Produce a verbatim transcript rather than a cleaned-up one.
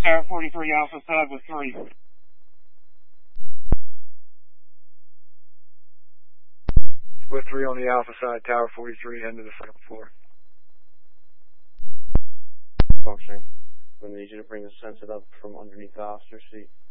Tower forty-three Alpha side with three. With three on the Alpha side, Tower forty-three, end of the second floor. Functioning. I'm going to need you to bring the sensor up from underneath the officer's seat.